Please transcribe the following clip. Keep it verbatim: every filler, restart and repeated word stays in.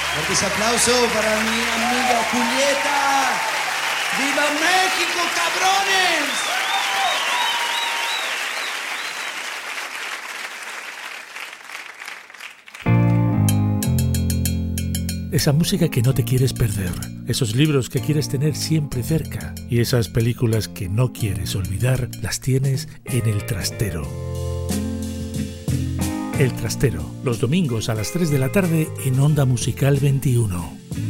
Fuerte ese aplauso para mi amiga Julieta. ¡Viva México, cabrones! Esa música que no te quieres perder, esos libros que quieres tener siempre cerca y esas películas que no quieres olvidar, las tienes en El Trastero. El Trastero, los domingos a las tres de la tarde en Onda Musical veintiuno.